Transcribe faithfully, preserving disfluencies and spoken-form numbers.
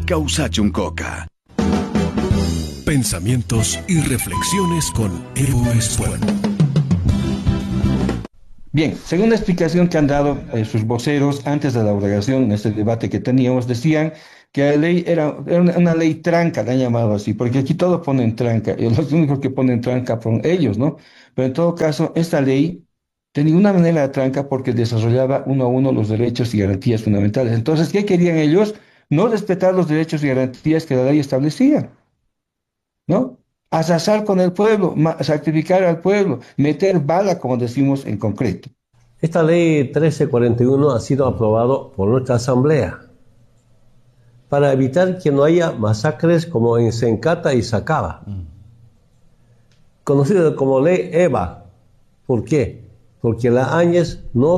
Causa Chuncoca. Pensamientos y reflexiones con Evo Espuel. Bien, según la explicación que han dado eh, sus voceros antes de la obligación, en este debate que teníamos, decían que la ley era, era una, una ley tranca, la han llamado así, porque aquí todos ponen tranca, y los únicos que ponen tranca son ellos, ¿no? Pero en todo caso, esta ley de ninguna manera era tranca porque desarrollaba uno a uno los derechos y garantías fundamentales. Entonces, ¿qué querían ellos? No respetar los derechos y garantías que la ley establecía, ¿no? Asazar con el pueblo, ma- sacrificar al pueblo, meter bala, como decimos en concreto. Esta ley trece cuarenta y uno ha sido aprobado por nuestra Asamblea para evitar que no haya masacres como en Sencata y Sacaba, conocida como ley EVA. ¿Por qué? Porque la Áñez no